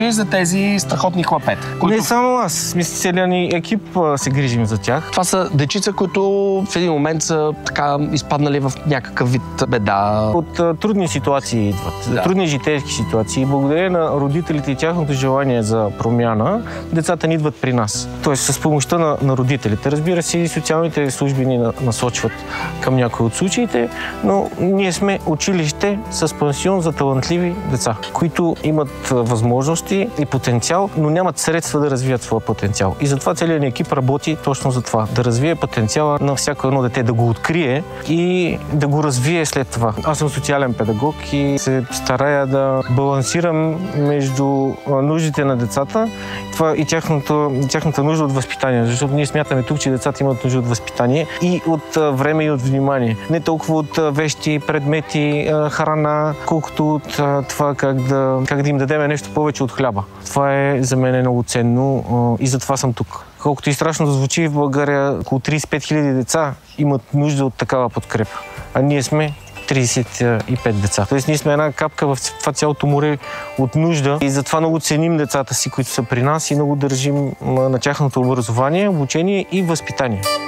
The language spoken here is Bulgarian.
И за тези страхотни хлапета. Които... Не само аз, мисля, целият ни екип се грижим за тях. Това са дечица, които в един момент са така изпаднали в някакъв вид беда. От трудни ситуации идват, трудни житейски ситуации. Благодарение на родителите и тяхното желание за промяна, децата ни идват при нас. Тоест с помощта на родителите. Разбира се, и социалните служби ни насочват към някои от случаите, но ние сме училище с пансион за талантливи деца, които имат възможности и потенциал, но нямат средства да развият своя потенциал. И затова целият ни екип работи точно за това. Да развие потенциала на всяко едно дете, да го открие и да го развие след това. Аз съм социален педагог и се старая да балансирам между нуждите на децата и тяхната нужда от възпитание. Защото ние смятаме тук, че децата имат нужда от възпитание и от време и от внимание. Не толкова от вещи, предмети, храна, колкото от това как да им дадем нещо повече от хляба. Това е за мен много ценно и затова съм тук. Колкото и страшно да звучи, в България около 35 000 деца имат нужда от такава подкрепа. А ние сме 35 деца. Тоест ние сме една капка в това цялото море от нужда и затова много ценим децата си, които са при нас и много държим на тяхното образование, обучение и възпитание.